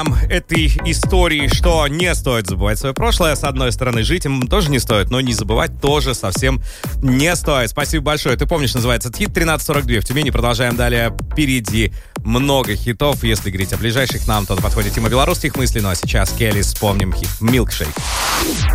этой истории, что не стоит забывать свое прошлое. С одной стороны, жить им тоже не стоит, но не забывать тоже совсем не стоит. Спасибо большое. Ты помнишь, называется «Хит 1342» в Тюмени. Продолжаем далее. Впереди много хитов. Если говорить о ближайших нам, то подходит Тима Белорусских мыслей. Ну а сейчас Келли, вспомним хит «Милкшейк».